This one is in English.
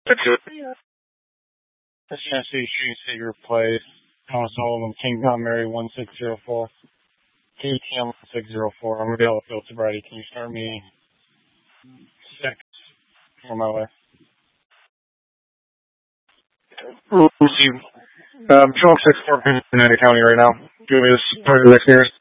This Tennessee Street Secret Place, Thomas Oldham, King Tom Mary 1604, KTM 1604. I'm available field sobriety. Can you start me 6 on my way? Receive. Showing 6-4 in United County right now. Do me this part of the next year.